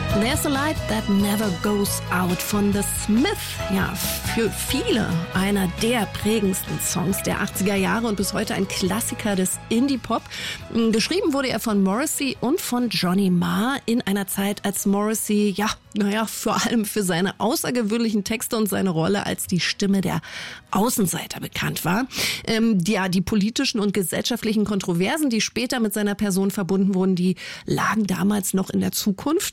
There's a Light That Never Goes Out von The Smiths. Ja, für viele einer der prägendsten Songs der 80er Jahre und bis heute ein Klassiker des Indie-Pop. Geschrieben wurde er von Morrissey und von Johnny Marr in einer Zeit, als Morrissey, vor allem für seine außergewöhnlichen Texte und seine Rolle als die Stimme der Außenseiter bekannt war. Die politischen und gesellschaftlichen Kontroversen, die später mit seiner Person verbunden wurden, die lagen damals noch in der Zukunft,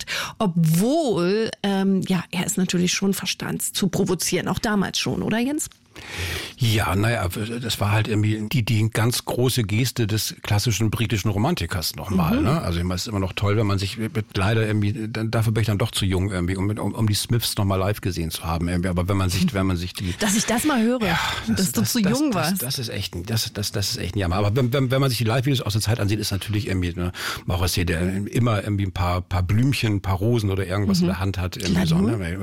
obwohl er es natürlich schon verstand zu provozieren, auch damals schon, oder Jens? Ja, das war halt irgendwie die ganz große Geste des klassischen britischen Romantikers nochmal. Ne? Also es ist immer noch toll, wenn man sich leider irgendwie, dafür bin ich dann doch zu jung irgendwie, um die Smiths nochmal live gesehen zu haben. Irgendwie. Aber wenn man sich die... Dass ich das mal höre, dass du zu jung warst. Das ist echt ein Jammer. Aber wenn man sich die Live-Videos aus der Zeit ansieht, ist natürlich irgendwie Morrissey, der immer irgendwie ein paar Blümchen, ein paar Rosen oder irgendwas in der Hand hat. Irgendwie so, ne?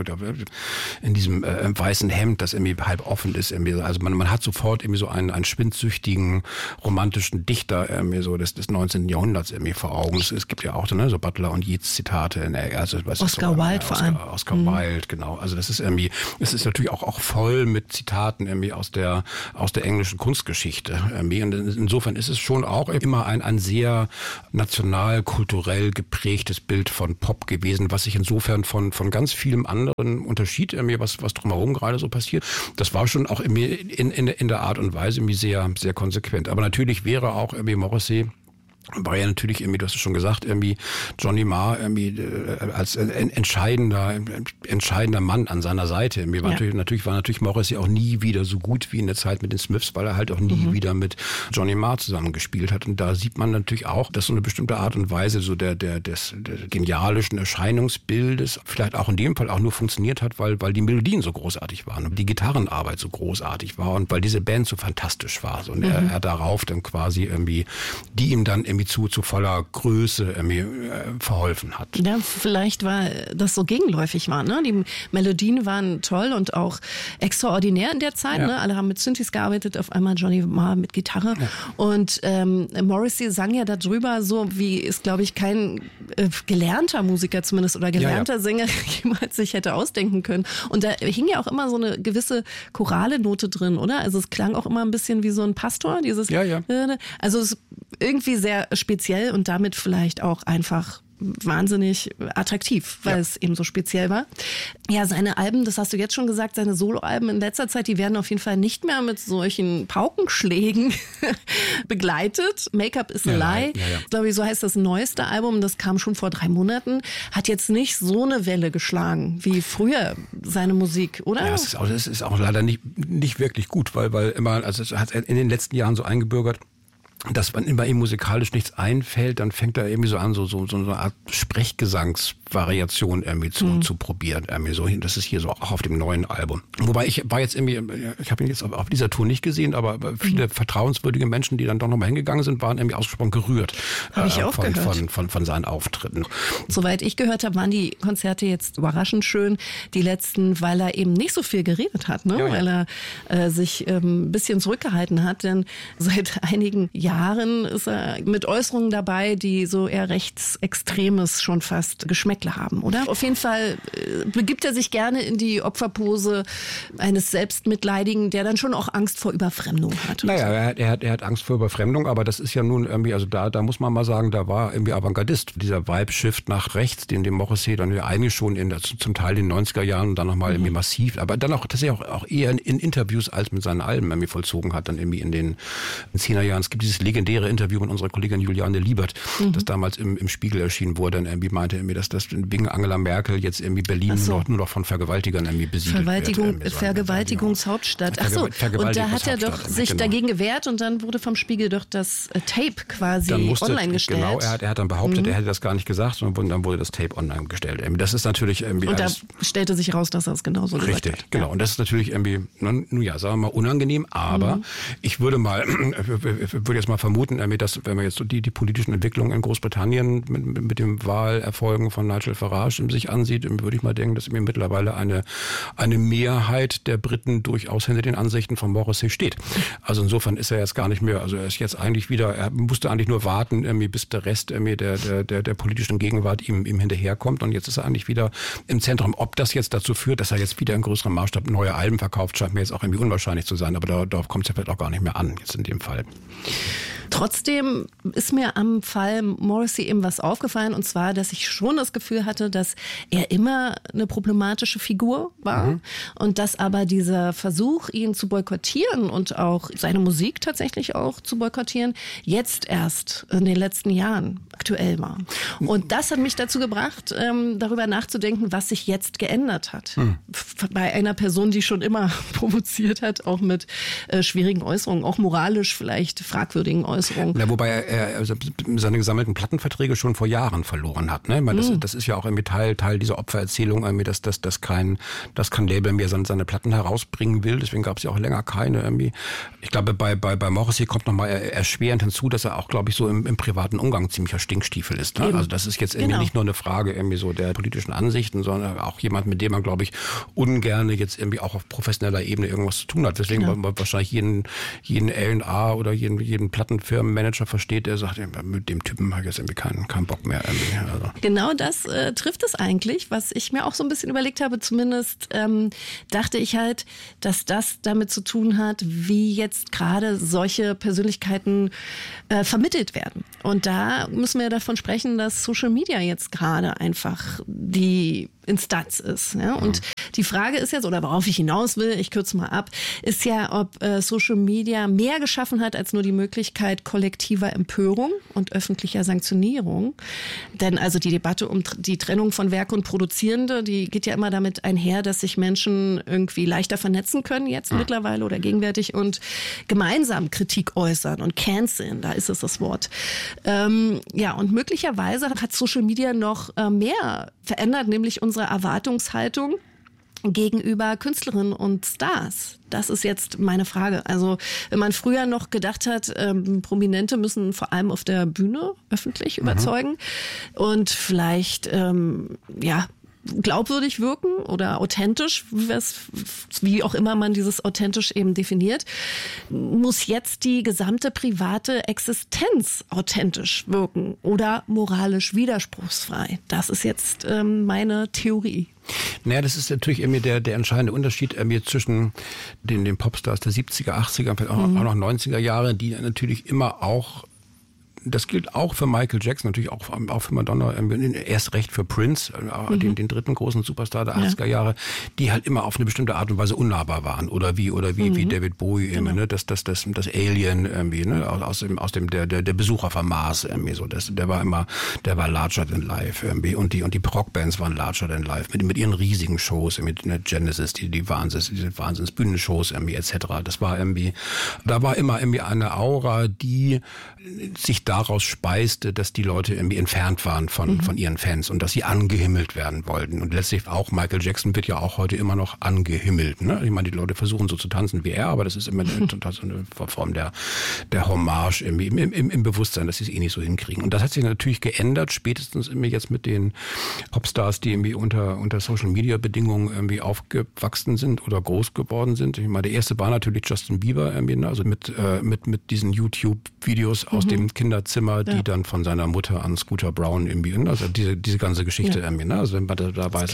In diesem weißen Hemd, das irgendwie halb offen ist. Also man hat sofort irgendwie so einen schwindsüchtigen, romantischen Dichter irgendwie so des 19. Jahrhunderts irgendwie vor Augen. Es gibt ja auch so Butler und Yeats Zitate. Oscar Wilde vor allem. Oscar Wilde, genau. Also das ist irgendwie, es ist natürlich auch voll mit Zitaten irgendwie aus der englischen Kunstgeschichte. Irgendwie. Und insofern ist es schon auch immer ein sehr national, kulturell geprägtes Bild von Pop gewesen, was sich insofern von ganz vielem anderen unterschied, irgendwie, was drumherum gerade so passiert. Das war schon auch in der Art und Weise irgendwie sehr, sehr konsequent. Aber natürlich wäre auch irgendwie Morrissey, war ja natürlich irgendwie, du hast es schon gesagt, irgendwie Johnny Marr irgendwie als entscheidender Mann an seiner Seite. Natürlich war Morrissey auch nie wieder so gut wie in der Zeit mit den Smiths, weil er halt auch nie wieder mit Johnny Marr zusammengespielt hat. Und da sieht man natürlich auch, dass so eine bestimmte Art und Weise so des genialischen Erscheinungsbildes vielleicht auch in dem Fall auch nur funktioniert hat, weil die Melodien so großartig waren und die Gitarrenarbeit so großartig war und weil diese Band so fantastisch war. So, und er darauf dann quasi irgendwie, die ihm dann irgendwie zu voller Größe verholfen hat. Ja, vielleicht war das so gegenläufig war. Ne? Die Melodien waren toll und auch extraordinär in der Zeit. Ja. Ne? Alle haben mit Synthes gearbeitet, auf einmal Johnny Marr mit Gitarre. Ja. Und Morrissey sang ja darüber so, wie es, glaube ich, kein gelernter Musiker zumindest oder gelernter Sänger jemals sich hätte ausdenken können. Und da hing ja auch immer so eine gewisse chorale Note drin, oder? Also es klang auch immer ein bisschen wie so ein Pastor, dieses also es ist irgendwie sehr speziell und damit vielleicht auch einfach wahnsinnig attraktiv, weil es eben so speziell war. Ja, seine Alben, das hast du jetzt schon gesagt, seine Soloalben in letzter Zeit, die werden auf jeden Fall nicht mehr mit solchen Paukenschlägen begleitet. Make-up is a Lie, glaube ich, so heißt das neueste Album, das kam schon vor 3 Monaten, hat jetzt nicht so eine Welle geschlagen wie früher seine Musik, oder? Ja, es ist auch leider nicht wirklich gut, weil immer, also es hat in den letzten Jahren so eingebürgert, dass wenn bei ihm musikalisch nichts einfällt, dann fängt er irgendwie so an, so eine Art Sprechgesangsvariation irgendwie zu probieren. Irgendwie so. Das ist hier so auch auf dem neuen Album. Wobei ich war jetzt irgendwie, ich habe ihn jetzt auf dieser Tour nicht gesehen, aber viele vertrauenswürdige Menschen, die dann doch nochmal hingegangen sind, waren irgendwie ausgesprochen gerührt von seinen Auftritten. Soweit ich gehört habe, waren die Konzerte jetzt überraschend schön, die letzten, weil er eben nicht so viel geredet hat, ne? Ja. Weil er sich ein bisschen zurückgehalten hat, denn seit einigen Jahren ist er mit Äußerungen dabei, die so eher rechtsextremes schon fast Geschmäckle haben, oder? Auf jeden Fall begibt er sich gerne in die Opferpose eines Selbstmitleidigen, der dann schon auch Angst vor Überfremdung hat. Naja, er hat Angst vor Überfremdung, aber das ist ja nun irgendwie, also da muss man mal sagen, da war irgendwie Avantgardist. Dieser Vibe-Shift nach rechts, den Morrissey dann ja eigentlich schon zum Teil in den 90er Jahren und dann nochmal irgendwie massiv, aber dann auch tatsächlich auch eher in Interviews als mit seinen Alben irgendwie vollzogen hat, dann irgendwie in den 10er Jahren. Es gibt dieses legendäre Interview mit unserer Kollegin Juliane Liebert, das damals im Spiegel erschienen wurde, dann irgendwie meinte, dass das wegen Angela Merkel jetzt irgendwie Berlin nur noch von Vergewaltigern irgendwie besiedelt wird. Vergewaltigungshauptstadt. Ach so, und da hat er doch sich dagegen gewehrt und dann wurde vom Spiegel doch das Tape quasi online gestellt. Genau, er hat dann behauptet, er hätte das gar nicht gesagt, sondern dann wurde das Tape online gestellt. Das ist natürlich irgendwie... Und da stellte sich raus, dass er es genauso gesagt hat. Richtig, genau. Und das ist natürlich irgendwie, sagen wir mal, unangenehm, aber ich würde jetzt mal mal vermuten, dass wenn man jetzt so die politischen Entwicklungen in Großbritannien mit dem Wahlerfolgen von Nigel Farage sich ansieht, würde ich mal denken, dass mir mittlerweile eine Mehrheit der Briten durchaus hinter den Ansichten von Morrissey steht. Also insofern ist er jetzt gar nicht mehr, also er ist jetzt eigentlich wieder, er musste eigentlich nur warten, bis der Rest der politischen Gegenwart ihm hinterherkommt, und jetzt ist er eigentlich wieder im Zentrum. Ob das jetzt dazu führt, dass er jetzt wieder in größerem Maßstab neue Alben verkauft, scheint mir jetzt auch irgendwie unwahrscheinlich zu sein, aber darauf kommt es ja vielleicht auch gar nicht mehr an, jetzt in dem Fall. Trotzdem ist mir am Fall Morrissey eben was aufgefallen, und zwar, dass ich schon das Gefühl hatte, dass er immer eine problematische Figur war und dass aber dieser Versuch, ihn zu boykottieren und auch seine Musik tatsächlich auch zu boykottieren, jetzt erst in den letzten Jahren aktuell war. Und das hat mich dazu gebracht, darüber nachzudenken, was sich jetzt geändert hat. Bei einer Person, die schon immer provoziert hat, auch mit schwierigen Äußerungen, auch moralisch vielleicht fragwürdigen Äußerungen. Ja, wobei er seine gesammelten Plattenverträge schon vor Jahren verloren hat. Ne? Ich meine, das ist ja auch irgendwie Teil dieser Opfererzählung, dass kein Label mehr seine Platten herausbringen will. Deswegen gab es ja auch länger keine. Irgendwie. Ich glaube, bei Morrissey kommt nochmal erschwerend hinzu, dass er auch, glaube ich, so im privaten Umgang ziemlicher Stinkstiefel ist. Ne? Also das ist jetzt irgendwie nicht nur eine Frage irgendwie so der politischen Ansichten, sondern auch jemand, mit dem man, glaube ich, ungern jetzt irgendwie auch auf professioneller Ebene irgendwas zu tun hat. Deswegen wahrscheinlich jeden A&R oder jeden Plattenfirmenmanager versteht, der sagt, mit dem Typen habe ich jetzt irgendwie keinen Bock mehr. Also. Genau das trifft es eigentlich, was ich mir auch so ein bisschen überlegt habe. Zumindest dachte ich halt, dass das damit zu tun hat, wie jetzt gerade solche Persönlichkeiten vermittelt werden. Und da müssen wir davon sprechen, dass Social Media jetzt gerade einfach die Instanz ist. Ja? Und die Frage ist jetzt, oder worauf ich hinaus will, ich kürze mal ab, ist ja, ob Social Media mehr geschaffen hat als nur die Möglichkeit kollektiver Empörung und öffentlicher Sanktionierung. Denn also die Debatte um die Trennung von Werk und Produzierende, die geht ja immer damit einher, dass sich Menschen irgendwie leichter vernetzen können jetzt mittlerweile oder gegenwärtig und gemeinsam Kritik äußern und canceln, da ist es das Wort. Und möglicherweise hat Social Media noch mehr verändert, nämlich unsere Erwartungshaltung gegenüber Künstlerinnen und Stars. Das ist jetzt meine Frage. Also wenn man früher noch gedacht hat, Prominente müssen vor allem auf der Bühne öffentlich überzeugen und vielleicht glaubwürdig wirken oder authentisch, wie auch immer man dieses authentisch eben definiert, muss jetzt die gesamte private Existenz authentisch wirken oder moralisch widerspruchsfrei. Das ist jetzt meine Theorie. Naja, das ist natürlich irgendwie der entscheidende Unterschied zwischen den Popstars der 70er, 80er, vielleicht auch noch 90er Jahre, die natürlich immer auch, das gilt auch für Michael Jackson, natürlich auch für Madonna, erst recht für Prince, den dritten großen Superstar der 80er Jahre, die halt immer auf eine bestimmte Art und Weise unnahbar waren. Oder wie David Bowie, ne? das Alien, ne? aus dem der Besucher vom Mars, so. Der war larger than life, und die Rockbands waren larger than life, mit ihren riesigen Shows, mit Genesis, diese Wahnsinns-Bühnenshows, etc. Das war da war immer eine Aura, die sich daraus speiste, dass die Leute irgendwie entfernt waren von ihren Fans und dass sie angehimmelt werden wollten. Und letztlich auch Michael Jackson wird ja auch heute immer noch angehimmelt. Ne? Ich meine, die Leute versuchen so zu tanzen wie er, aber das ist immer total so eine Form der Hommage im Bewusstsein, dass sie es nicht so hinkriegen. Und das hat sich natürlich geändert, spätestens jetzt mit den Popstars, die irgendwie unter Social-Media-Bedingungen aufgewachsen sind oder groß geworden sind. Ich meine, der erste war natürlich Justin Bieber, also mit diesen YouTube-Videos aus dem Kinderzimmer, die dann von seiner Mutter an Scooter Brown also diese ganze Geschichte, also da war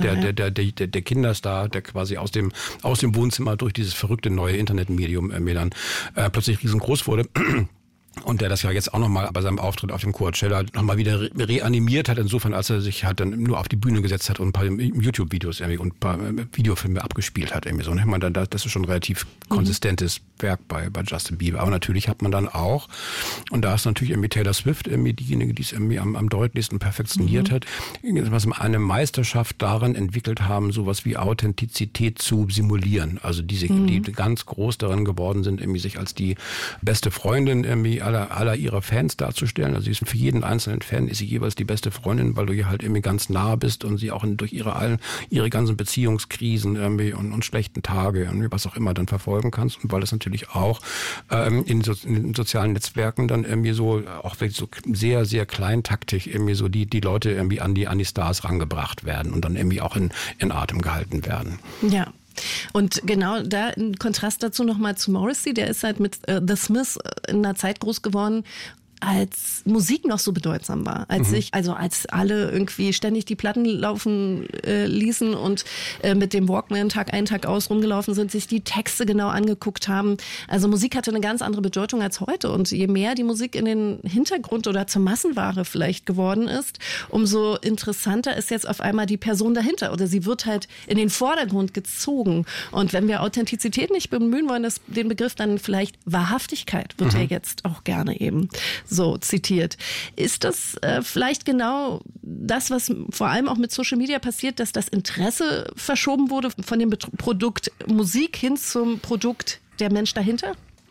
der Kinderstar, der quasi aus dem Wohnzimmer durch dieses verrückte neue Internetmedium dann plötzlich riesengroß wurde. Und der das ja jetzt auch nochmal bei seinem Auftritt auf dem Coachella nochmal wieder reanimiert hat, insofern, als er sich halt dann nur auf die Bühne gesetzt hat und ein paar YouTube-Videos und ein paar Videofilme abgespielt hat. So. Ich meine, das ist schon ein relativ konsistentes Werk bei Justin Bieber. Aber natürlich hat man dann auch, und da ist natürlich Taylor Swift diejenige, die es am deutlichsten perfektioniert hat, was eine Meisterschaft daran entwickelt haben, sowas wie Authentizität zu simulieren. Also die ganz groß daran geworden sind, sich als die beste Freundin aller ihrer Fans darzustellen. Also sie ist für jeden einzelnen Fan ist sie jeweils die beste Freundin, weil du ihr halt irgendwie ganz nah bist und sie auch durch ihre ganzen Beziehungskrisen irgendwie und schlechten Tage, irgendwie was auch immer dann verfolgen kannst. Und weil es natürlich auch in sozialen Netzwerken dann irgendwie so auch wirklich so sehr, sehr kleintaktig irgendwie so die Leute irgendwie an die Stars rangebracht werden und dann irgendwie auch in Atem gehalten werden. Ja. Und genau da in Kontrast dazu nochmal zu Morrissey, der ist halt mit The Smiths in einer Zeit groß geworden, als Musik noch so bedeutsam war, als alle irgendwie ständig die Platten laufen ließen und mit dem Walkman Tag ein, Tag aus rumgelaufen sind, sich die Texte genau angeguckt haben. Also Musik hatte eine ganz andere Bedeutung als heute und je mehr die Musik in den Hintergrund oder zur Massenware vielleicht geworden ist, umso interessanter ist jetzt auf einmal die Person dahinter oder sie wird halt in den Vordergrund gezogen. Und wenn wir Authentizität nicht bemühen wollen, den Begriff dann vielleicht Wahrhaftigkeit wird ja jetzt auch gerne eben so zitiert. Ist das vielleicht genau das, was vor allem auch mit Social Media passiert, dass das Interesse verschoben wurde von dem Produkt Musik hin zum Produkt der Mensch dahinter?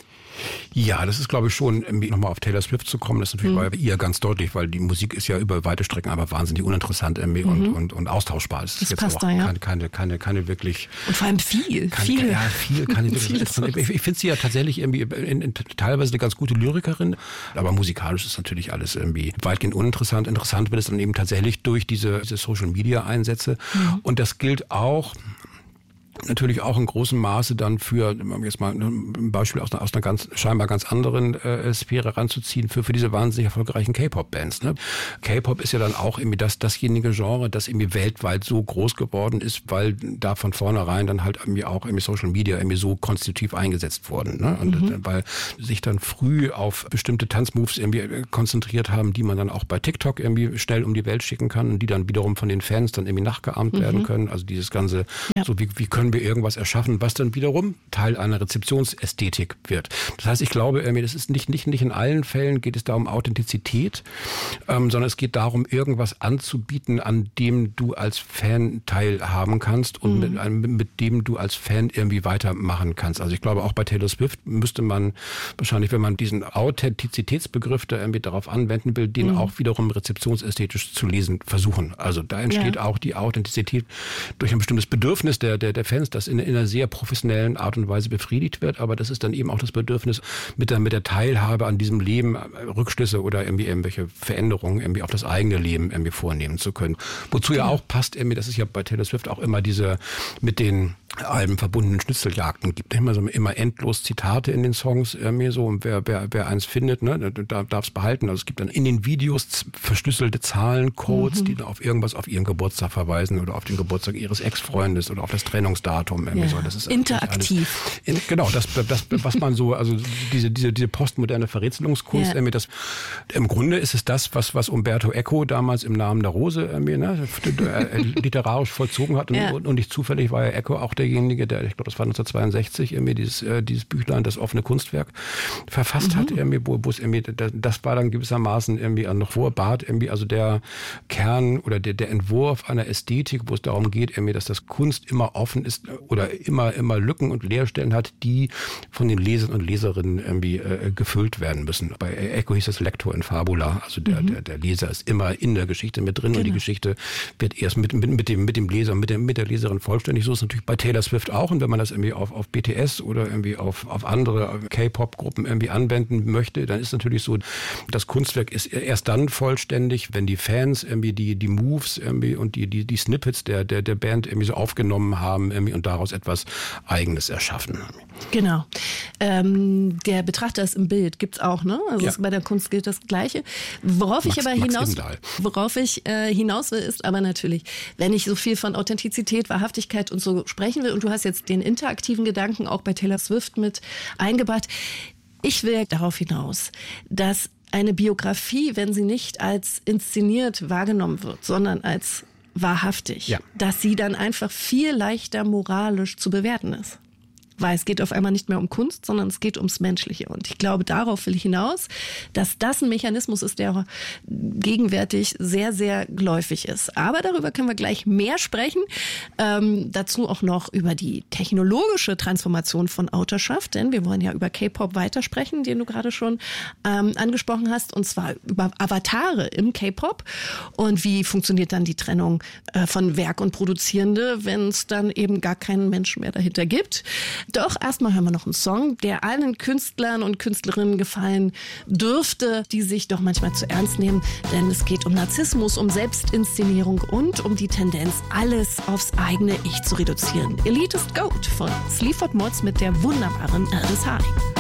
Ja, das ist, glaube ich, schon, nochmal auf Taylor Swift zu kommen, das ist natürlich bei ihr ganz deutlich, weil die Musik ist ja über weite Strecken aber wahnsinnig uninteressant und austauschbar. Das ist jetzt passt auch da, ja. keine wirklich... Und vor allem viel. Keine wirklich interessant. Ich finde sie ja tatsächlich irgendwie teilweise eine ganz gute Lyrikerin, aber musikalisch ist natürlich alles irgendwie weitgehend uninteressant. Interessant wird es dann eben tatsächlich durch diese Social-Media-Einsätze. Und das gilt auch... Natürlich auch in großem Maße dann für, jetzt mal ein Beispiel aus einer scheinbar ganz anderen Sphäre ranzuziehen, für diese wahnsinnig erfolgreichen K-Pop-Bands. Ne? K-Pop ist ja dann auch irgendwie dasjenige Genre, das irgendwie weltweit so groß geworden ist, weil da von vornherein dann halt irgendwie auch irgendwie Social Media irgendwie so konstitutiv eingesetzt wurden. Ne? Und weil sich dann früh auf bestimmte Tanzmoves irgendwie konzentriert haben, die man dann auch bei TikTok irgendwie schnell um die Welt schicken kann und die dann wiederum von den Fans dann irgendwie nachgeahmt werden können. Also dieses ganze, so wie können wir irgendwas erschaffen, was dann wiederum Teil einer Rezeptionsästhetik wird. Das heißt, ich glaube, das ist nicht in allen Fällen geht es da um Authentizität, sondern es geht darum, irgendwas anzubieten, an dem du als Fan teilhaben kannst und mit dem du als Fan irgendwie weitermachen kannst. Also ich glaube, auch bei Taylor Swift müsste man wahrscheinlich, wenn man diesen Authentizitätsbegriff da irgendwie darauf anwenden will, den auch wiederum rezeptionsästhetisch zu lesen versuchen. Also da entsteht auch die Authentizität durch ein bestimmtes Bedürfnis der Fans, das in einer sehr professionellen Art und Weise befriedigt wird, aber das ist dann eben auch das Bedürfnis, mit der Teilhabe an diesem Leben Rückschlüsse oder irgendwie irgendwelche Veränderungen irgendwie auf das eigene Leben irgendwie vornehmen zu können. Wozu ja auch passt, das ist ja bei Taylor Swift auch immer diese mit den Alben verbundenen Schnitzeljagden gibt. Immer endlos Zitate in den Songs, so, und wer eins findet, ne, darf es behalten. Also es gibt dann in den Videos verschlüsselte Zahlencodes, die dann auf irgendwas, auf ihren Geburtstag verweisen oder auf den Geburtstag ihres Ex-Freundes oder auf das Trennungsdatum. So. Das ist interaktiv. Genau, das, was man so, also diese postmoderne Verrätselungskunst, das, im Grunde ist es das, was Umberto Eco damals im Namen der Rose literarisch vollzogen hat und nicht zufällig war ja Eco auch derjenige, der, ich glaube, das war 1962, dieses Büchlein, das offene Kunstwerk, verfasst hat, wo es das war dann gewissermaßen noch vor Barth, also der Kern oder der Entwurf einer Ästhetik, wo es darum geht, dass das Kunst immer offen ist oder immer Lücken und Leerstellen hat, die von den Lesern und Leserinnen gefüllt werden müssen. Bei Eco hieß das Lector in Fabula, also der Leser ist immer in der Geschichte mit drin und die Geschichte wird erst mit dem Leser, mit der Leserin vollständig. So ist es natürlich bei Taylor Swift auch, und wenn man das auf BTS oder auf andere K-Pop-Gruppen anwenden möchte, dann ist natürlich so, das Kunstwerk ist erst dann vollständig, wenn die Fans die Moves und die Snippets der Band so aufgenommen haben und daraus etwas Eigenes erschaffen. Genau. Der Betrachter ist im Bild, gibt's auch, ne? Also bei der Kunst gilt das Gleiche. Worauf ich hinaus will, ist aber natürlich, wenn ich so viel von Authentizität, Wahrhaftigkeit und so sprechen will, und du hast jetzt den interaktiven Gedanken auch bei Taylor Swift mit eingebracht, ich will darauf hinaus, dass eine Biografie, wenn sie nicht als inszeniert wahrgenommen wird, sondern als wahrhaftig, dass sie dann einfach viel leichter moralisch zu bewerten ist. weil es geht auf einmal nicht mehr um Kunst, sondern es geht ums Menschliche. Und ich glaube, darauf will ich hinaus, dass das ein Mechanismus ist, der gegenwärtig sehr, sehr geläufig ist. Aber darüber können wir gleich mehr sprechen. Dazu auch noch über die technologische Transformation von Autorschaft, denn wir wollen ja über K-Pop weitersprechen, den du gerade schon angesprochen hast, und zwar über Avatare im K-Pop. Und wie funktioniert dann die Trennung von Werk und Produzierende, wenn es dann eben gar keinen Menschen mehr dahinter gibt? Doch erstmal hören wir noch einen Song, der allen Künstlern und Künstlerinnen gefallen dürfte, die sich doch manchmal zu ernst nehmen, denn es geht um Narzissmus, um Selbstinszenierung und um die Tendenz, alles aufs eigene Ich zu reduzieren. Elitist Goat von Sleaford Mods mit der wunderbaren Aldous Harding.